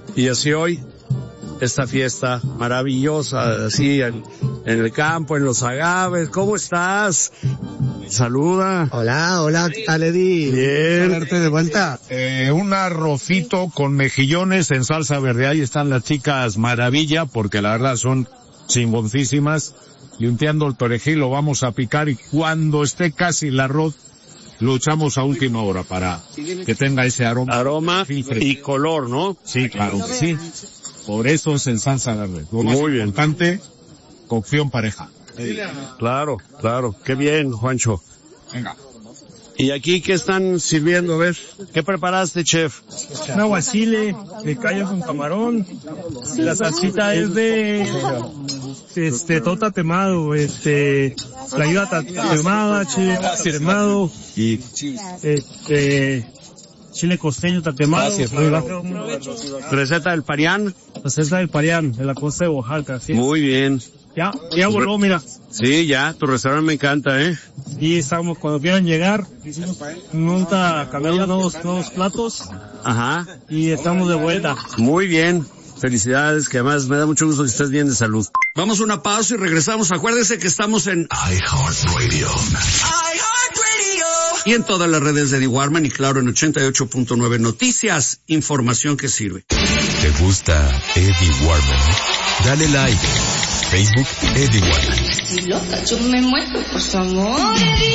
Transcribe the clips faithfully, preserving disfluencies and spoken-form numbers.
Y así hoy, esta fiesta maravillosa, así en, en el campo, en los agaves. ¿Cómo estás? Saluda. Hola, hola, ¿qué tal, Eddie? Bien. Verte de vuelta. Eh, un arrocito con mejillones en salsa verde. Ahí están las chicas maravilla, porque la verdad son chingoncísimas. Limpiando el perejil lo vamos a picar y cuando esté casi el arroz, lo echamos a última hora para que tenga ese aroma. Aroma y color, ¿no? Sí, claro que sí. Por eso es en salsa verde. Lo más Muy bien. importante, cocción pareja. Claro, claro. Qué bien, Juancho. Venga. ¿Y aquí qué están sirviendo? A ver, ¿qué preparaste, chef? Un aguachile de callo con camarón. La salsita es de este todo tatemado, este la ayuda tatemada, chile tatemado y este chile costeño tatemado. Receta del Parián. Receta del Parián, de la costa de Oaxaca, sí. Muy bien. Ya, ya voló, mira. Sí, ya, tu restaurante me encanta, ¿eh? Y estamos, cuando quieran llegar, nunca cambiamos nuevos, nuevos platos. Ajá. Y estamos de vuelta. Muy bien. Felicidades, que además me da mucho gusto que estés bien de salud. Vamos a una pausa y regresamos. Acuérdense que estamos en iHeartRadio. iHeartRadio. Y en todas las redes de Eddie Warman y claro en ochenta y ocho punto nueve Noticias, información que sirve. ¿Te gusta Eddie Warman? Dale like. Facebook, Eddie Warman. Y loca, yo me muero por su amor.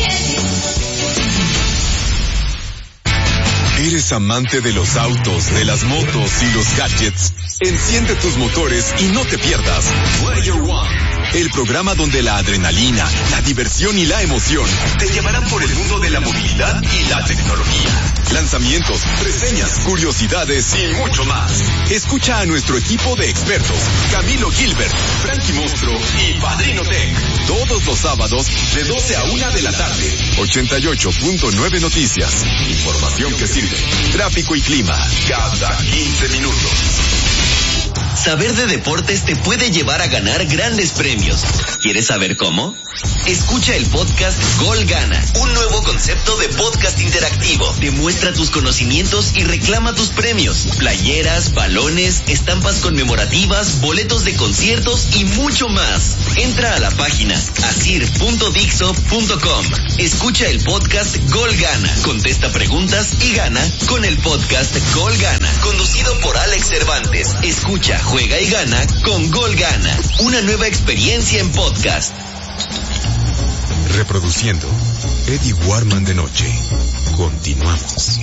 ¿Eres amante de los autos, de las motos y los gadgets? Enciende tus motores y no te pierdas Player One, el programa donde la adrenalina, la diversión y la emoción te llevarán por el mundo de la movilidad y la tecnología. Lanzamientos, reseñas, curiosidades y mucho más. Escucha a nuestro equipo de expertos, Camilo Gilbert, Frankie Monstruo y Padrino Tech, todos los sábados de doce a una de la tarde. ochenta y ocho punto nueve Noticias. Información que sirve. Tráfico y clima cada quince minutos. Saber de deportes te puede llevar a ganar grandes premios. ¿Quieres saber cómo? Escucha el podcast Gol Gana, un nuevo concepto de podcast interactivo. Demuestra tus conocimientos y reclama tus premios. Playeras, balones, estampas conmemorativas, boletos de conciertos y mucho más. Entra a la página asir punto dixo punto com. Escucha el podcast Gol Gana. Contesta preguntas y gana con el podcast Gol Gana, conducido por Alex Cervantes. Escucha, juega y gana con Gol Gana. Una nueva experiencia en podcast. Reproduciendo Eddie Warman de noche. Continuamos.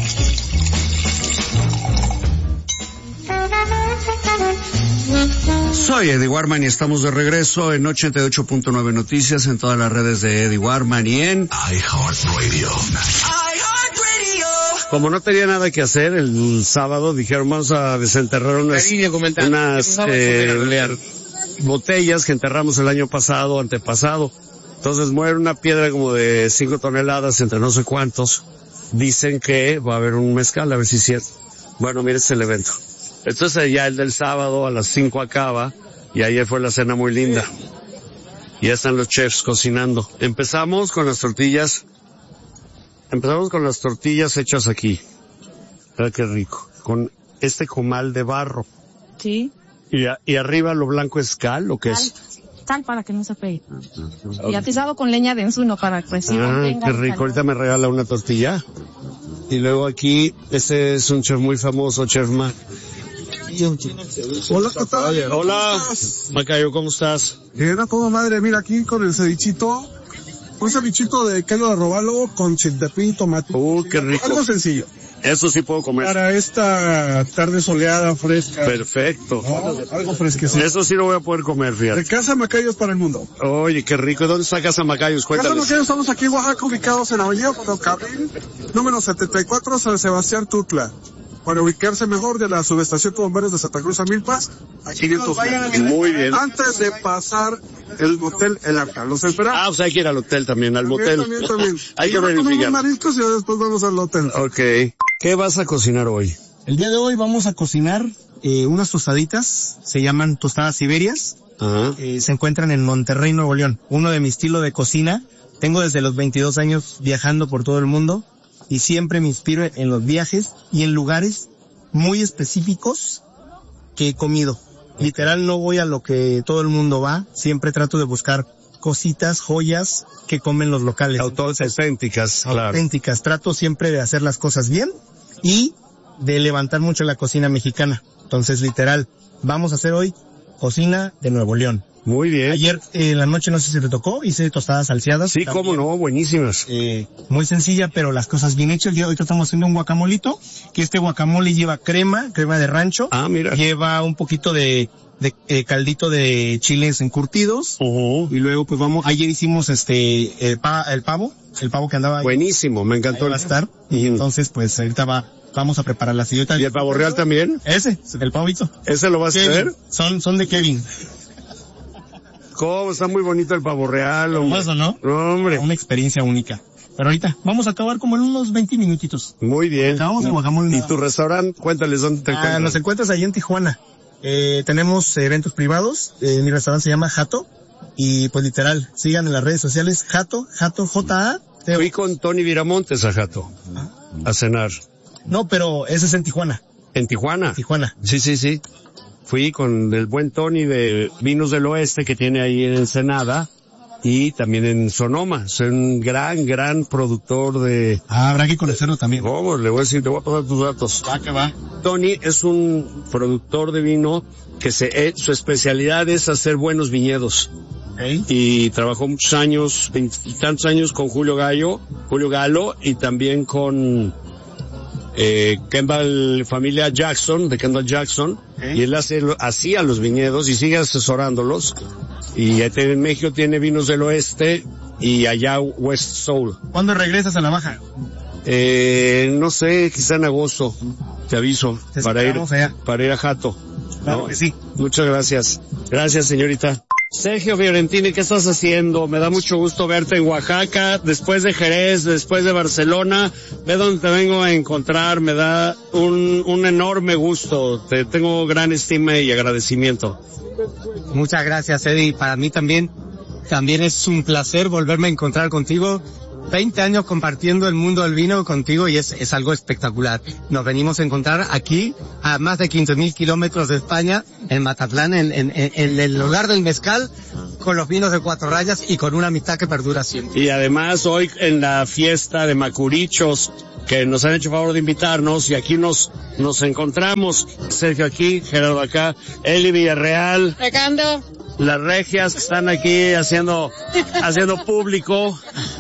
Soy Eddie Warman y estamos de regreso en ochenta y ocho punto nueve Noticias, en todas las redes de Eddie Warman y en iHeartRadio. Como no tenía nada que hacer el sábado, dijeron vamos a desenterrar unas, unas eh, botellas que enterramos el año pasado, antepasado. Entonces muere una piedra como de cinco toneladas entre no sé cuántos. Dicen que va a haber un mezcal, a ver si es cierto. Bueno, mire, este es el evento. Entonces ya el del sábado a las cinco acaba y ayer fue la cena muy linda. Ya están los chefs cocinando. Empezamos con las tortillas. Empezamos con las tortillas hechas aquí. Mira qué rico. Con este comal de barro. Sí. Y, a, y arriba lo blanco es cal, ¿o qué es? Tal para que no se pegue. Y atizado con leña de enzuno para que sí. Ah, qué rico. Ahorita me regala una tortilla. Y luego aquí, este es un chef muy famoso, Chef Mac. Hola, ¿qué tal? Hola, Macayo, ¿cómo estás? Era todo madre, mira aquí con el cevichito. Un cevichito de caldo de robalo con chiltepín, tomate. Uh, qué rico. Algo sencillo. Eso sí puedo comer. Para esta tarde soleada, fresca. Perfecto. ¿No? Algo fresquecito. Eso sí lo voy a poder comer, fíjate. De Casa Macayos para el mundo. Oye, qué rico. ¿Dónde está Casa Macayos? Cuéntales. Casa Macayos, estamos aquí en Oaxaca, ubicados en Avenida Ferrocarril, número setenta y cuatro, San Sebastián Tutla. Para ubicarse mejor de la subestación Bomberos de Santa Cruz a Milpas, aquí nos vayan. Muy bien. Antes de pasar el motel El Arca, los esperamos. Ah, o sea, hay que ir al hotel también, al motel. También, también. Hay que verificar. verificar. Mariscos y después vamos al hotel. Ok. ¿Qué vas a cocinar hoy? El día de hoy vamos a cocinar eh, unas tostaditas, se llaman tostadas siberias. Ajá. Eh, se encuentran en Monterrey, Nuevo León. Uno de mi estilo de cocina. Tengo desde los veintidós años viajando por todo el mundo y siempre me inspiro en los viajes y en lugares muy específicos que he comido. Literal no voy a lo que todo el mundo va, siempre trato de buscar cositas, joyas que comen los locales. Auténticas, claro. Auténticas, trato siempre de hacer las cosas bien y de levantar mucho la cocina mexicana. Entonces, literal, vamos a hacer hoy cocina de Nuevo León. Muy bien. Ayer en la noche, no sé si te tocó, hice tostadas salseadas. Sí, también. Cómo no, buenísimas. Eh, muy sencilla, pero las cosas bien hechas. Hoy estamos haciendo un guacamolito, que este guacamole lleva crema, crema de rancho. Ah, mira. Lleva un poquito de, de eh, caldito de chiles encurtidos. Uh-huh. Y luego, pues vamos, ayer hicimos este, el, pa, el pavo, el pavo que andaba ahí. Buenísimo, me encantó. Ahí va a estar. Uh-huh. Y entonces, pues ahorita va, vamos a preparar la sillota. ¿Y el pavo real también? Ese, el pavito. ¿Ese lo vas Kevin. a hacer? Son, son de Kevin. ¿Cómo? Está muy bonito el pavo real, hombre. Eso, ¿no? No, hombre. Una experiencia única. Pero ahorita, vamos a acabar como en unos veinte minutitos. Muy bien. Acabamos de guacamole. ¿Y tu restaurante? Cuéntales dónde te ah, encuentras. Nos encuentras ahí en Tijuana. Eh, tenemos eventos privados. Eh, mi restaurante se llama Jato. Y pues literal, sigan en las redes sociales. Jato, Jato, J A. Fui con Tony Viramontes a Jato. ¿Ah? A cenar. No, pero ese es en Tijuana. ¿En Tijuana? Tijuana. Sí, sí, sí. Fui con el buen Tony de Vinos del Oeste que tiene ahí en Ensenada y también en Sonoma. Es un gran, gran productor de... Ah, habrá que conocerlo también. ¿Cómo? Le voy a decir, te voy a pasar tus datos. Va que va. Tony es un productor de vino que se, eh, su especialidad es hacer buenos viñedos. Okay. Y trabajó muchos años, veintitantos años con Julio Gallo, Julio Galo y también con... Eh, Kendall, familia Jackson, de Kendall Jackson, ¿eh? Y él hace, hacía los viñedos y sigue asesorándolos. Y en México tiene Vinos del Oeste y allá West Soul. ¿Cuándo regresas a la Baja? Eh, no sé, quizá en agosto, te aviso, te para ir, allá. para ir a Jato. Claro ¿no? que sí. Muchas gracias. Gracias, señorita. Sergio Fiorentini, ¿qué estás haciendo? Me da mucho gusto verte en Oaxaca, después de Jerez, después de Barcelona. Ve dónde te vengo a encontrar, me da un, un enorme gusto. Te tengo gran estima y agradecimiento. Muchas gracias, Eddie. Para mí también, también es un placer volverme a encontrar contigo. veinte años compartiendo el mundo del vino contigo y es, es algo espectacular. Nos venimos a encontrar aquí, a más de quince mil kilómetros de España, en Matatlán, en, en, en el lugar del mezcal, con los vinos de cuatro rayas y con una amistad que perdura siempre. Y además hoy en la fiesta de Macurichos, que nos han hecho favor de invitarnos, y aquí nos, nos encontramos, Sergio aquí, Gerardo acá, Eli Villarreal. Recando. Las regias que están aquí haciendo, haciendo público.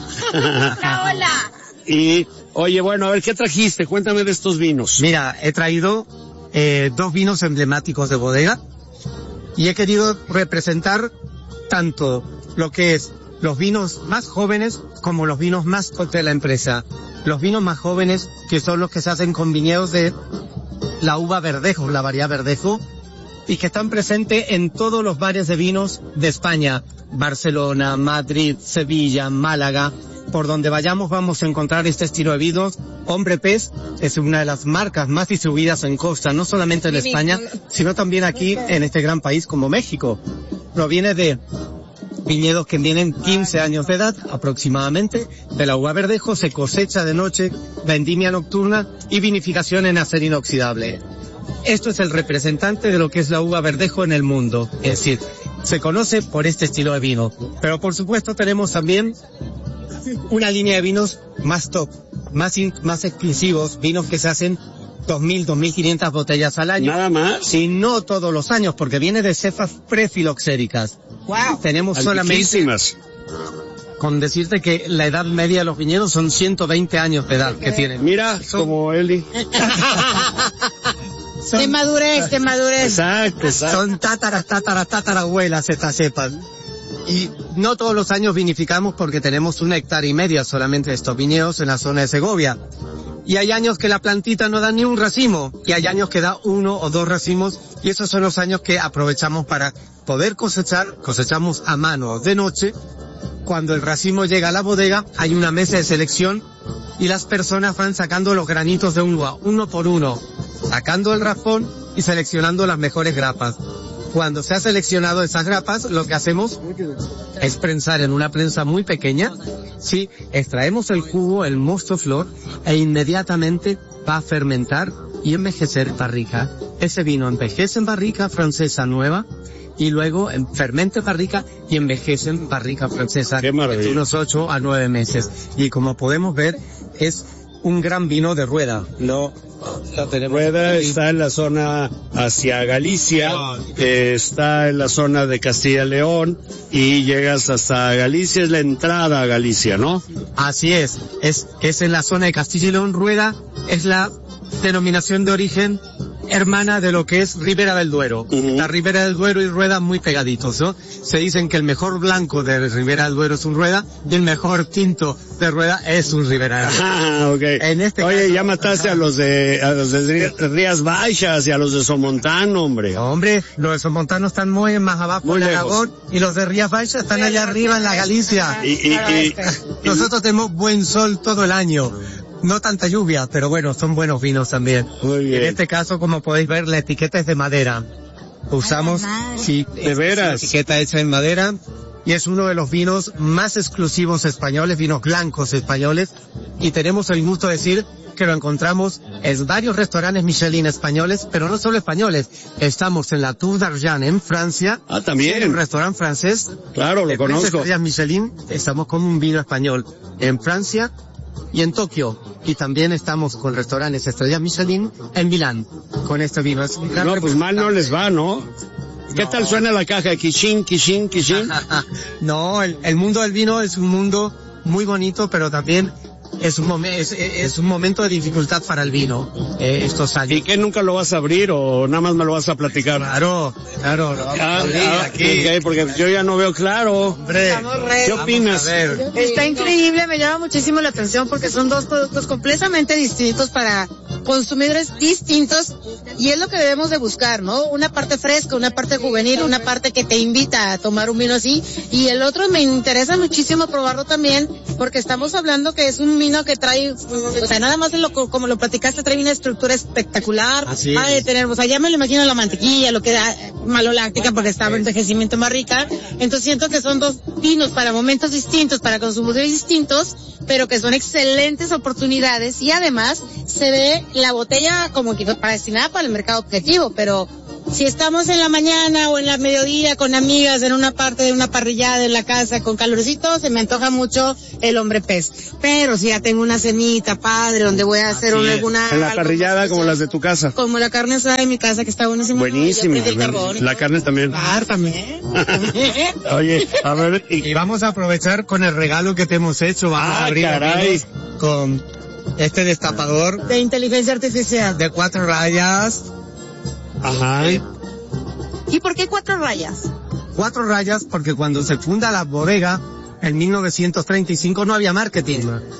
Hola. Y, oye, bueno, a ver, ¿qué trajiste? Cuéntame de estos vinos. Mira, he traído eh, dos vinos emblemáticos de bodega y he querido representar tanto lo que es los vinos más jóvenes como los vinos más de la empresa. Los vinos más jóvenes, que son los que se hacen con viñedos de la uva verdejo, la variedad verdejo, y que están presentes en todos los bares de vinos de España. Barcelona, Madrid, Sevilla, Málaga. Por donde vayamos vamos a encontrar este estilo de vinos. Hombre Pez es una de las marcas más distribuidas en costa, no solamente en España, sino también aquí en este gran país como México. Proviene de viñedos que tienen quince años de edad aproximadamente. De la uva verdejo se cosecha de noche, vendimia nocturna y vinificación en acero inoxidable. Esto es el representante de lo que es la uva verdejo en el mundo. Es decir, se conoce por este estilo de vino. Pero por supuesto tenemos también una línea de vinos más top, más in, más exclusivos, vinos que se hacen dos mil, dos mil quinientas botellas al año. Nada más. Y no todos los años, porque viene de cepas prefiloxéricas. Wow. Tenemos solamente... Con decirte que la edad media de los viñedos son ciento veinte años de edad que tienen. Mira, son... como Eli. Son... De madurez, de madurez. Exacto, exacto. Son tátaras, tátaras, tatarabuelas estas cepas. Y no todos los años vinificamos porque tenemos una hectárea y media solamente de estos viñedos en la zona de Segovia. Y hay años que la plantita no da ni un racimo, y hay años que da uno o dos racimos, y esos son los años que aprovechamos para poder cosechar. Cosechamos a mano de noche. Cuando el racimo llega a la bodega, hay una mesa de selección y las personas van sacando los granitos de uva, uno por uno, sacando el raspón y seleccionando las mejores grapas. Cuando se ha seleccionado esas grapas, lo que hacemos es prensar en una prensa muy pequeña, sí, extraemos el jugo, el mosto flor, e inmediatamente va a fermentar y envejecer barrica ese vino envejece en barrica francesa nueva y luego fermenta en barrica y envejece en barrica francesa de unos ocho a nueve meses. Y como podemos ver, es un gran vino de rueda. No, no tenemos. Rueda está en la zona hacia Galicia, eh, está en la zona de Castilla y León y llegas hasta Galicia, es la entrada a Galicia, ¿no? Así es, es, es en la zona de Castilla y León. Rueda es la denominación de origen hermana de lo que es Ribera del Duero. Uh-huh. La Ribera del Duero y Rueda muy pegaditos, ¿no? Se dicen que el mejor blanco de Ribera del Duero es un Rueda y el mejor tinto de Rueda es un Ribera del Duero. Ah, okay. En este Oye, caso, ya mataste ajá. a los de a los de Rías Baixas y a los de Somontano, hombre. Hombre, los de Somontano están muy más abajo muy en Aragón y los de Rías Baixas están allá arriba en la Galicia. Y, y, y, Nosotros tenemos buen sol todo el año. No tanta lluvia, pero bueno, son buenos vinos también. Muy bien. En este caso, como podéis ver, la etiqueta es de madera. Usamos, sí, de veras. Etiqueta hecha en madera y es uno de los vinos más exclusivos españoles, vinos blancos españoles. Y tenemos el gusto de decir que lo encontramos en varios restaurantes Michelin españoles, pero no solo españoles. Estamos en la Tour d'Argent en Francia. Ah, también. En un restaurante francés. Claro, lo conozco. Michelin, estamos con un vino español en Francia y en Tokio, y también estamos con restaurantes estrellas Michelin en Milán, con este vino. Es no, pues mal no les va, ¿no? ¿Qué no. tal suena la caja? Kishin, Kishin, Kishin. No, el, el mundo del vino es un mundo muy bonito, pero también es un, momen, es, es un momento de dificultad para el vino, eh, estos años. ¿Y qué, nunca lo vas a abrir o nada más me lo vas a platicar? Claro, claro, lo vamos ah, a abrir ah, aquí. Okay, porque yo ya no veo claro. Hombre, ¿qué opinas? Está increíble, me llama muchísimo la atención porque son dos productos completamente distintos para consumidores distintos y es lo que debemos de buscar, ¿no? Una parte fresca, una parte juvenil, una parte que te invita a tomar un vino así y el otro me interesa muchísimo probarlo también porque estamos hablando que es un vino que trae, o sea, nada más de lo, como lo platicaste, trae una estructura espectacular. Así va a tener, o sea, ya me lo imagino la mantequilla, lo que da maloláctica porque está en envejecimiento más rica. Entonces siento que son dos vinos para momentos distintos, para consumidores distintos, pero que son excelentes oportunidades y además se ve la botella como que para destinada para el mercado objetivo, pero si estamos en la mañana o en la mediodía con amigas en una parte de una parrillada en la casa con calorcito, se me antoja mucho el hombre pez. Pero si ya tengo una cenita padre donde voy a hacer una, alguna... En la parrillada como las de tu casa. Como la carne asada de mi casa que está buenísima. Buenísima. La carne también. Claro, también. Oye, a ver... Y... y vamos a aprovechar con el regalo que te hemos hecho. Vamos ah, a abrir caray. Con este destapador. De inteligencia artificial. De cuatro rayas. Ajá. ¿Y por qué cuatro rayas? Cuatro rayas porque cuando se funda la bodega en mil novecientos treinta y cinco no había marketing.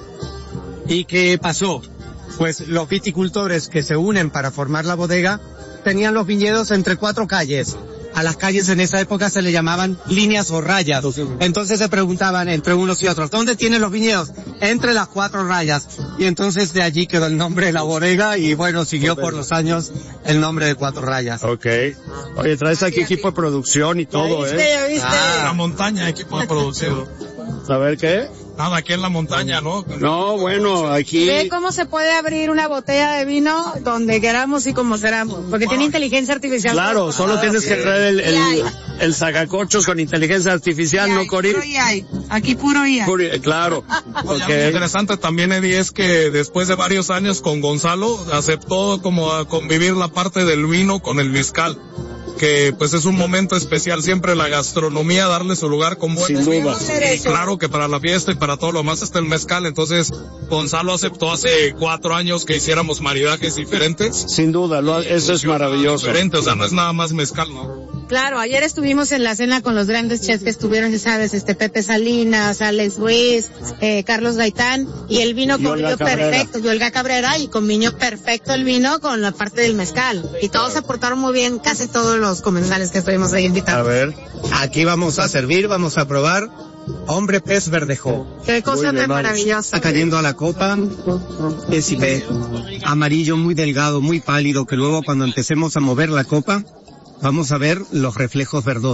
¿Y qué pasó? Pues los viticultores que se unen para formar la bodega tenían los viñedos entre cuatro calles. A las calles en esa época se le llamaban líneas o rayas. Entonces se preguntaban entre unos y otros, ¿dónde tienen los viñedos? Entre las cuatro rayas. Y entonces de allí quedó el nombre de la bodega y bueno, siguió por los años el nombre de Cuatro Rayas. Ok. Oye, traes aquí equipo de producción y todo, ¿Ya viste, ¿eh? ya viste? Ah, la montaña, equipo de producción. A ver, ¿qué? Nada, aquí en la montaña, ¿no? No, bueno, aquí... Ve cómo se puede abrir una botella de vino donde queramos y como queramos, porque tiene inteligencia artificial. Claro, solo tienes que traer el, el, el sacacorchos con inteligencia artificial, ¿no, Cori? Puro I A, aquí puro I A. Puro, claro. Oye, okay. Lo interesante también, Eddie, es que después de varios años con Gonzalo, aceptó como a convivir la parte del vino con el mezcal. Que pues es un momento especial, siempre la gastronomía, darle su lugar con buenos vinos. Y claro que para la fiesta y para todo lo más está el mezcal, entonces Gonzalo aceptó hace cuatro años que hiciéramos maridajes diferentes. Sin duda, lo, eso es maravilloso. Diferente, o sea, no es nada más mezcal, ¿no? Claro, ayer estuvimos en la cena con los grandes chefs que estuvieron, ya sabes, este Pepe Salinas, Alex Ruiz, eh, Carlos Gaitán, y el vino combinó perfecto, y Olga Cabrera, y combinó perfecto el vino con la parte del mezcal. Y todos aportaron muy bien, casi todos los comensales que estuvimos ahí invitados. A ver. Aquí vamos a servir, vamos a probar Hombre Pez Verdejo. Qué cosa tan maravillosa. Está cayendo a la copa, ese pez amarillo muy delgado, muy pálido, que luego cuando empecemos a mover la copa, vamos a ver los reflejos verdosos.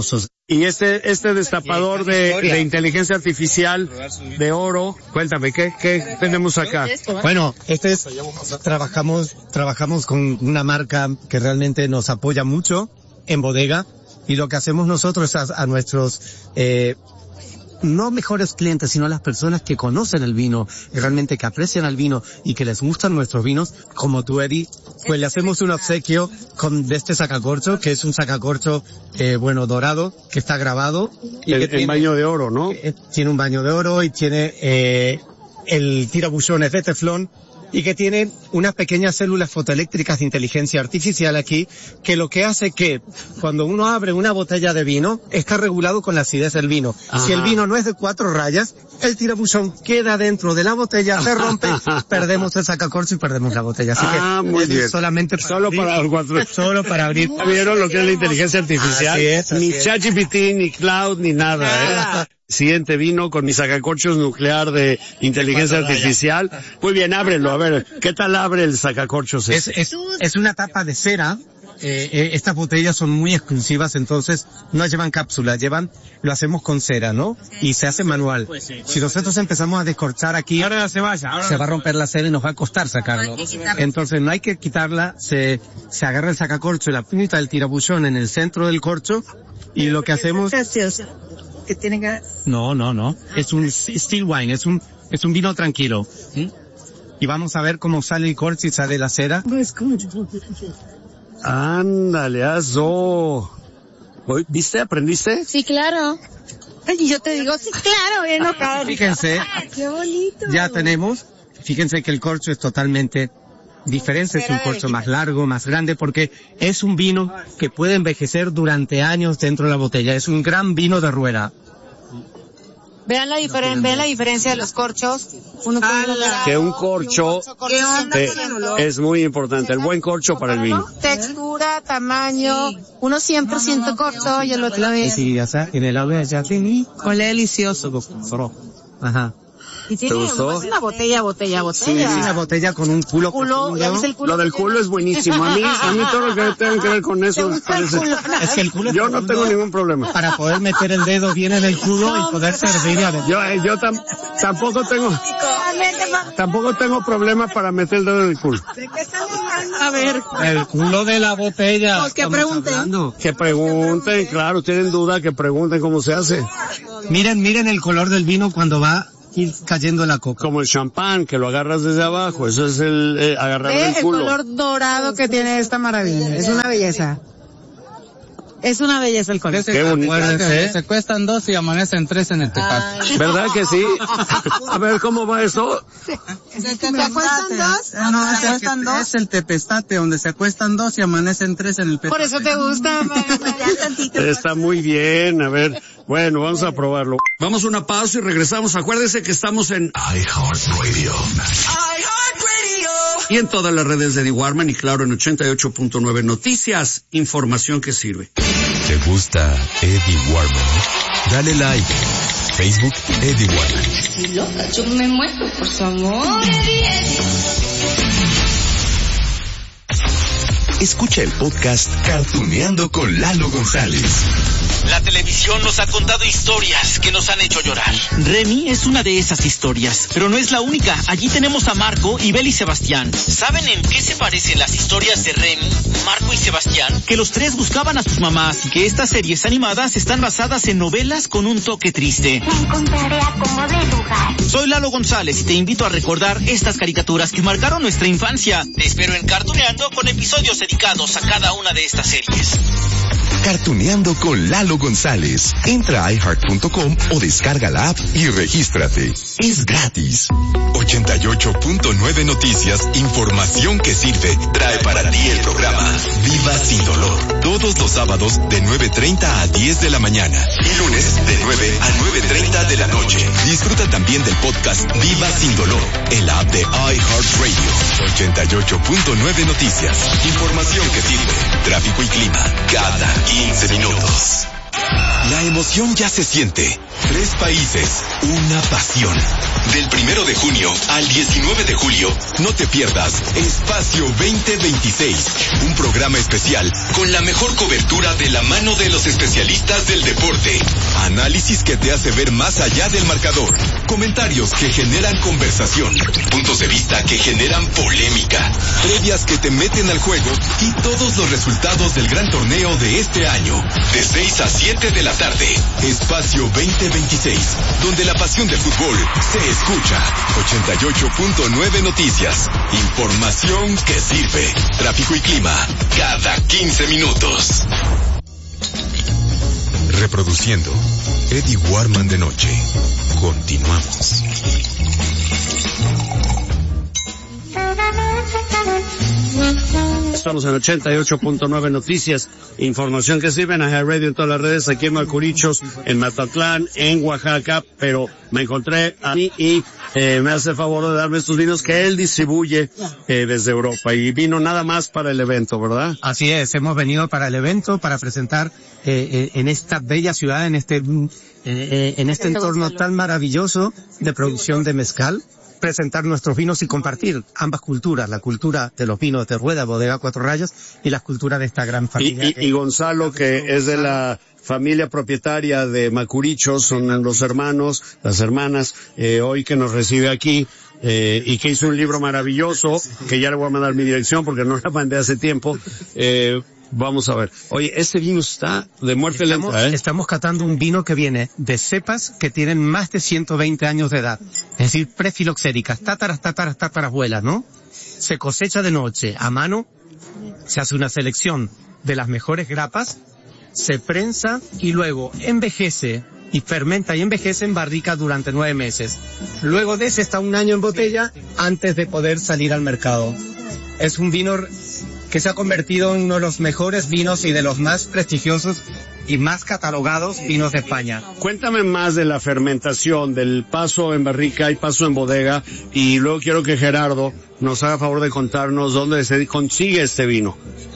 Y este, este destapador de, de inteligencia artificial de oro, cuéntame, ¿qué, qué tenemos acá? Bueno, este es, trabajamos, trabajamos con una marca que realmente nos apoya mucho en bodega, y lo que hacemos nosotros a, a nuestros, eh, no mejores clientes, sino a las personas que conocen el vino, y realmente que aprecian el vino y que les gustan nuestros vinos, como tú, Eddie, pues le hacemos un obsequio con de este sacacorcho, que es un sacacorcho, eh, bueno, dorado, que está grabado. Y el, que tiene, el baño de oro, ¿no? Eh, tiene un baño de oro y tiene, eh, el tirabuchones de teflón, y que tiene unas pequeñas células fotoeléctricas de inteligencia artificial aquí, que lo que hace que cuando uno abre una botella de vino, está regulado con la acidez del vino. Ajá. Si el vino no es de cuatro rayas, el tirabuchón queda dentro de la botella, se rompe, perdemos el sacacorcho y perdemos la botella. Así ah, que muy es bien. solamente para solo abrir, para los cuatro. Solo para abrir. ¿Vieron lo que es la inteligencia artificial? Así es, así ni es. ChatGPT, ni Cloud, ni nada, nada. ¿eh? Siguiente vino con mi sacacorchos nuclear de inteligencia artificial. Muy bien, ábrelo, a ver, ¿qué tal abre el sacacorchos? Es, es, es una tapa de cera. Eh, eh, estas botellas son muy exclusivas, entonces no llevan cápsula, llevan, lo hacemos con cera, ¿no? Y se hace manual. Si nosotros empezamos a descorchar aquí, ahora se vaya, ahora se va a romper la cera y nos va a costar sacarlo. Entonces no hay que quitarla, se, se agarra el sacacorcho y la punta del tirabuchón en el centro del corcho, y lo que hacemos... que tiene gas. No, no, no. Es un still wine, es un, es un vino tranquilo. ¿Sí? Y vamos a ver cómo sale el corcho y sale la cera. Ándale, aso. ¿Viste? ¿Aprendiste? Sí, claro. Y yo te digo, sí, claro, bien, no, claro. Fíjense. Qué bonito. Ya tenemos. Fíjense que el corcho es totalmente diferente, es un corcho más largo, más grande, porque es un vino que puede envejecer durante años dentro de la botella. Es un gran vino de rueda. Vean la, diferen vean la diferencia de los corchos. Uno que un corcho eh, es muy importante. El buen corcho para el vino. Textura, tamaño, uno cien por ciento corto y el otro es... Sí, ya está. En el agua ya tiene. Huele delicioso. Ajá. Y tiene una botella, botella, botella. Sí, es una botella con un culo. culo, el culo lo del culo es buenísimo. A mí, a mí todo lo que tenga que ver con eso parece... Es que el culo yo no tengo ningún problema. Para poder meter el dedo bien en el culo y poder servir a... Yo, eh, yo tam, tampoco tengo... Tampoco tengo problema para meter el dedo en el culo. A ver. El culo de la botella. Pues que pregunten. Hablando. Que pregunten, claro, tienen duda, que pregunten cómo se hace. Miren, miren el color del vino cuando va ir cayendo la copa. Como el champán, que lo agarras desde abajo. Eso es el eh, agarrar el culo. El color dorado que tiene esta maravilla. Es una belleza. Es una belleza el color. Qué bonito. ¿Eh? Se cuestan dos y amanecen tres en el Tepate. ¿Verdad que sí? A ver, ¿cómo va eso? ¿Se acuestan dos? No, no, se acuestan dos. Es el Tepestate, donde se acuestan dos y amanecen tres en el Tepate. Por eso te gusta. Está muy bien, a ver. Bueno, vamos a probarlo. Vamos a una pausa y regresamos. Acuérdense que estamos en iHeartRadio. Y en todas las redes de Eddie Warman y claro en ochenta y ocho punto nueve Noticias, información que sirve. ¿Te gusta Eddie Warman? Dale like. Facebook Eddie Warman. Estoy loca, yo me muero por su amor. Escucha el podcast Cartuneando con Lalo González. La televisión nos ha contado historias que nos han hecho llorar. Remy es una de esas historias, pero no es la única. Allí tenemos a Marco, Ibel y Sebastián. ¿Saben en qué se parecen las historias de Remy, Marco y Sebastián? Que los tres buscaban a sus mamás y que estas series animadas están basadas en novelas con un toque triste. Me encontraré a como de lugar. Soy Lalo González y te invito a recordar estas caricaturas que marcaron nuestra infancia. Te espero en Cartuneando con episodios dedicados a cada una de estas series. Cartuneando con Lalo González. Entra a i heart punto com o descarga la app y regístrate. Es gratis. ochenta y ocho punto nueve Noticias, información que sirve. Trae para ti el programa Viva Sin Dolor. Todos los sábados de nueve treinta a diez de la mañana. Y lunes de nueve a nueve treinta de la noche. Disfruta también del podcast Viva Sin Dolor en la app de iHeartRadio. ochenta y ocho punto nueve Noticias. Información que sirve. Tráfico y clima cada quince minutos. La emoción ya se siente, Tres países, una pasión. Del primero de junio al diecinueve de julio, no te pierdas Espacio veinte veintiséis, un programa especial con la mejor cobertura de la mano de los especialistas del deporte. Análisis que te hace ver más allá del marcador. Comentarios que generan conversación. Puntos de vista que generan polémica. Previas que te meten al juego y todos los resultados del gran torneo de este año. De seis a siete de la tarde. Espacio veinte veintiséis, donde la pasión del fútbol se escucha. ochenta y ocho punto nueve Noticias. Información que sirve. Tráfico y clima cada quince minutos. Reproduciendo Eddie Warman de noche. Continuamos. Estamos en ochenta y ocho punto nueve Noticias, información que sirve en Aja Radio en todas las redes, aquí en Macurichos, en Matatlán, en Oaxaca, pero me encontré a mí y eh, me hace el favor de darme estos vinos que él distribuye eh, desde Europa, y vino nada más para el evento, ¿verdad? Así es, hemos venido para el evento, para presentar eh, eh, en esta bella ciudad, en este, eh, eh, en este entorno tan maravilloso de producción de mezcal, presentar nuestros vinos y compartir ambas culturas, la cultura de los vinos de Rueda, Bodega Cuatro Rayas, y la cultura de esta gran familia. Y, y, y Gonzalo, que es de la familia propietaria de Macurichos, son los hermanos, las hermanas, eh, hoy que nos recibe aquí, eh, y que hizo un libro maravilloso, que ya le voy a mandar mi dirección porque no la mandé hace tiempo, eh, vamos a ver. Oye, este vino está de muerte estamos, lenta, ¿eh? Estamos catando un vino que viene de cepas que tienen más de ciento veinte años de edad. Es decir, prefiloxéricas, tátaras, tátaras, tátaras abuelas, ¿no? Se cosecha de noche, a mano, se hace una selección de las mejores grapas, se prensa y luego envejece y fermenta y envejece en barrica durante nueve meses. Luego de ese está un año en botella antes de poder salir al mercado. Es un vino que se ha convertido en uno de los mejores vinos y de los más prestigiosos y más catalogados vinos de España. Cuéntame más de la fermentación, del paso en barrica y paso en bodega, y luego quiero que Gerardo nos haga favor de contarnos dónde se consigue este vino.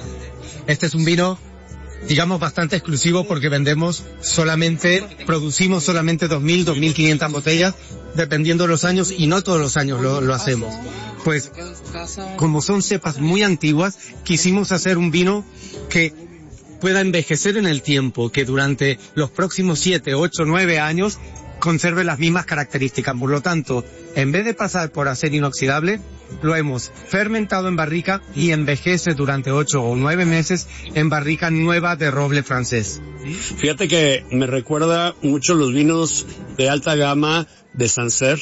Este es un vino, digamos, bastante exclusivo porque vendemos solamente, producimos solamente dos mil, dos mil quinientas botellas, dependiendo de los años, y no todos los años lo, lo hacemos. Pues, como son cepas muy antiguas, quisimos hacer un vino que pueda envejecer en el tiempo, que durante los próximos siete, ocho, nueve años conserve las mismas características. Por lo tanto, en vez de pasar por acero inoxidable, lo hemos fermentado en barrica y envejece durante ocho o nueve meses en barrica nueva de roble francés. Fíjate que me recuerda mucho los vinos de alta gama de Sancerre,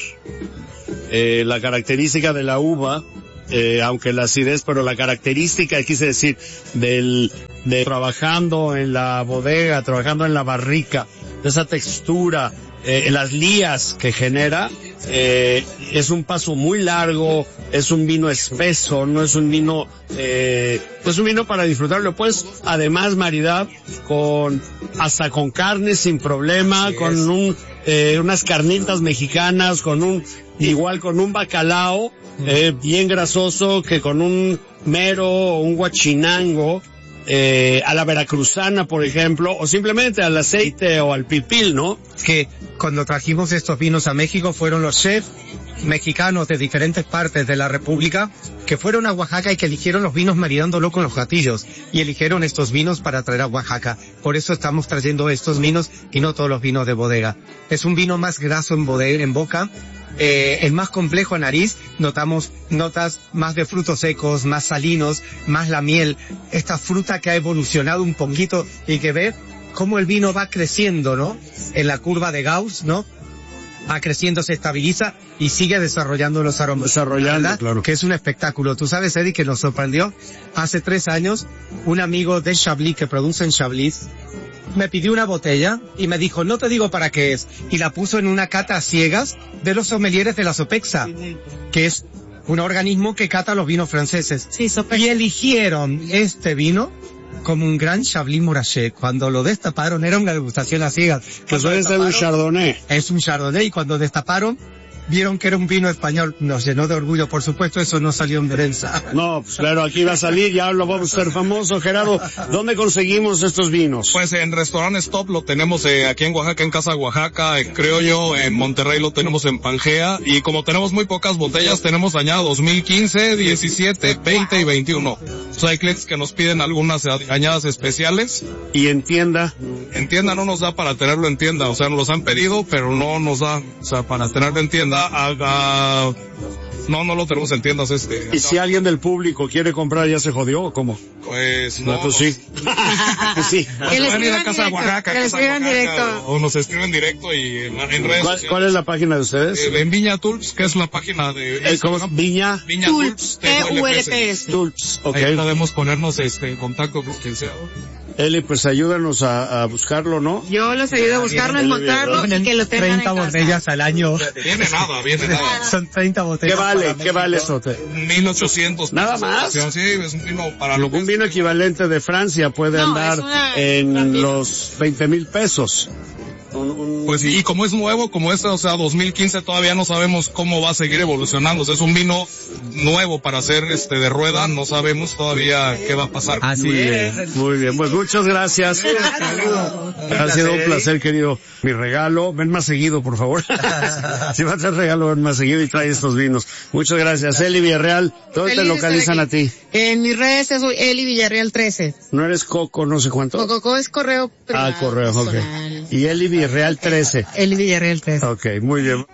eh, la característica de la uva, eh, aunque la acidez, pero la característica, quise decir, del, de trabajando en la bodega, trabajando en la barrica, de esa textura, eh, las lías que genera, eh, es un paso muy largo, es un vino espeso, no es un vino, eh, es un vino para disfrutarlo, pues, además maridar con, hasta con carne sin problema, Así con es. un, eh, unas carnitas mexicanas, con un, igual con un bacalao, eh, bien grasoso, que con un mero o un guachinango, eh, a la veracruzana, por ejemplo, o simplemente al aceite o al pipil, ¿no? Que cuando trajimos estos vinos a México fueron los chefs mexicanos de diferentes partes de la República que fueron a Oaxaca y que eligieron los vinos maridándolo con los gatillos y eligieron estos vinos para traer a Oaxaca. Por eso estamos trayendo estos vinos y no todos los vinos de bodega. Es un vino más graso en bodega, en boca. Eh, el más complejo a nariz, notamos notas más de frutos secos, más salinos, más la miel, esta fruta que ha evolucionado un poquito y que ve cómo el vino va creciendo, ¿no? En la curva de Gauss, ¿no? Va creciendo, se estabiliza y sigue desarrollando los aromas. Desarrollando, claro. Que es un espectáculo. Tú sabes, Eddie, que nos sorprendió. Hace tres años, un amigo de Chablis que produce en Chablis me pidió una botella y me dijo, no te digo para qué es, y la puso en una cata a ciegas de los sommeliers de la Sopexa, que es un organismo que cata los vinos franceses. Sí, Sopexa. Y eligieron este vino como un gran Chablis Montrachet. Cuando lo destaparon, era una degustación a ciegas. Que suele ser un Chardonnay. Es un Chardonnay, y cuando destaparon, vieron que era un vino español, nos llenó de orgullo. Por supuesto, eso no salió en prensa. No, pues claro, aquí va a salir, ya lo vamos a hacer famoso. Gerardo, ¿dónde conseguimos estos vinos? Pues en Restaurant Stop lo tenemos eh, aquí en Oaxaca, en Casa Oaxaca, en Criollo, en Monterrey lo tenemos en Pangea, y como tenemos muy pocas botellas, tenemos añadido dos mil quince, diecisiete, veinte y veintiuno. O sea, hay clientes que nos piden algunas añadas especiales. ¿Y en tienda? En tienda no nos da para tenerlo en tienda, o sea, nos los han pedido, pero no nos da, o sea, para tenerlo en tienda, haga... No, no lo tenemos en tiendas este. ¿Y si alguien del público quiere comprar, ya se jodió o cómo? Pues no. No, pues sí. sí. Que les escriban a Casa Oaxaca, que les escriban directo. O nos escriben directo y en, en redes ¿Cuál, ¿Cuál es la página de ustedes? Eh, en Viña Tulps, que es la página de... ¿Cómo es? Viña? Viña Tulps. T U L P S. Tulps, ok. Ahí podemos ponernos este, en contacto con quien sea. Eli, pues ayúdanos a, a buscarlo, ¿no? Yo los ayudo a buscarlo, a encontrarlo y que lo tengan treinta en casa. botellas al año. Viene nada, viene nada. Son treinta botellas. ¿Qué vale? ¿Qué vale eso? mil ochocientos. ¿Nada más? Sí, es un vino para lo que Un vino equivalente de Francia puede No, andar es una- en los veinte mil pesos. Un, un... Pues y como es nuevo, como este, o sea, dos mil quince, todavía no sabemos cómo va a seguir evolucionando. O sea, es un vino nuevo para hacer este de rueda, no sabemos todavía qué va a pasar. Así es. Muy bien, pues muchas gracias. Ha sido un placer, querido. Mi regalo, ven más seguido, por favor. Si vas a traer regalo, ven más seguido y trae estos vinos. Muchas gracias. Eli Villarreal, ¿dónde te Feliz de localizan estar a ti? En mis redes soy Eli Villarreal trece. ¿No eres Coco, no sé cuánto? Coco es correo privado. Ah, correo, ok. personal. Y Eli Villarreal trece. Eli Villarreal trece. Ok, muy bien.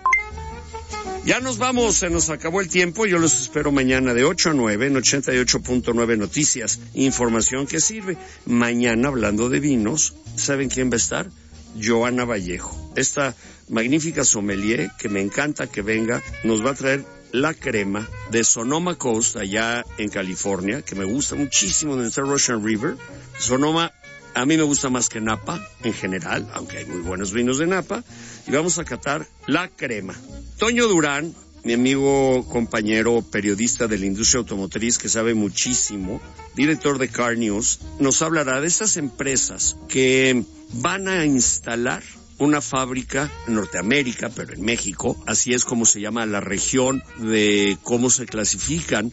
Ya nos vamos, se nos acabó el tiempo. Yo los espero mañana de ocho a nueve en ochenta y ocho punto nueve Noticias. Información que sirve. Mañana, hablando de vinos, ¿saben quién va a estar? Joana Vallejo. Esta magnífica sommelier que me encanta que venga, nos va a traer la crema de Sonoma Coast, allá en California, que me gusta muchísimo, donde está Russian River. Sonoma a mí me gusta más que Napa, en general, aunque hay muy buenos vinos de Napa. Y vamos a catar la crema. Toño Durán, mi amigo, compañero, periodista de la industria automotriz que sabe muchísimo, director de Car News, nos hablará de esas empresas que van a instalar una fábrica en Norteamérica, pero en México. Así es como se llama la región de cómo se clasifican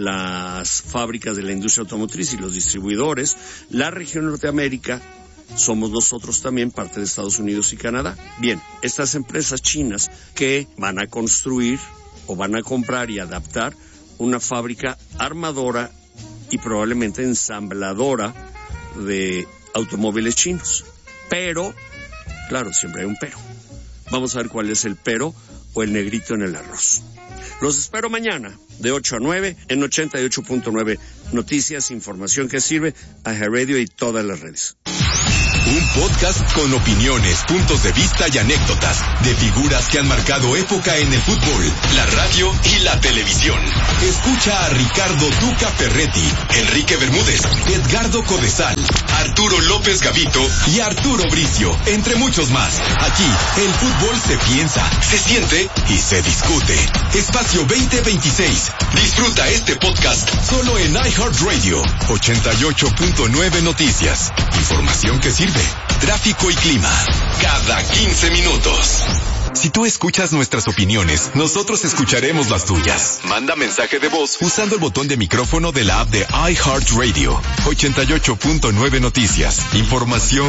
las fábricas de la industria automotriz y los distribuidores. La región Norteamérica somos nosotros también, parte de Estados Unidos y Canadá. Bien, estas empresas chinas que van a construir o van a comprar y adaptar una fábrica armadora y probablemente ensambladora de automóviles chinos. Pero, claro, siempre hay un pero. Vamos a ver cuál es el pero o el negrito en el arroz. Los espero mañana de ocho a nueve en ochenta y ocho punto nueve Noticias, información que sirve a iHeartRadio y todas las redes. Un podcast con opiniones, puntos de vista y anécdotas de figuras que han marcado época en el fútbol, la radio y la televisión. Escucha a Ricardo Duca Ferretti, Enrique Bermúdez, Edgardo Codesal, Arturo López Gavito y Arturo Bricio, entre muchos más. Aquí, el fútbol se piensa, se siente y se discute. Espacio veinte veintiséis. Disfruta este podcast solo en iHeartRadio. ochenta y ocho punto nueve Noticias. Información que sirve. Tráfico y clima. Cada quince minutos. Si tú escuchas nuestras opiniones, nosotros escucharemos las tuyas. Manda mensaje de voz usando el botón de micrófono de la app de iHeartRadio. ochenta y ocho punto nueve Noticias. Información